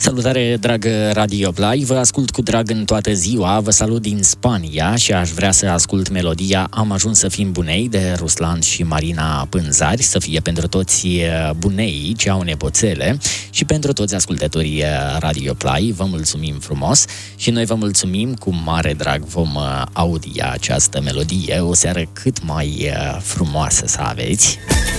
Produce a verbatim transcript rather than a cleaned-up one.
Salutare, dragă Radio Play, vă ascult cu drag în toată ziua, vă salut din Spania și aș vrea să ascult melodia Am ajuns să fim bunei de Ruslan și Marina Pânzari, să fie pentru toți bunei ce au nepoțele și pentru toți ascultătorii Radio Play. Vă mulțumim frumos și noi vă mulțumim, cu mare drag vom audia această melodie, o seară cât mai frumoasă să aveți.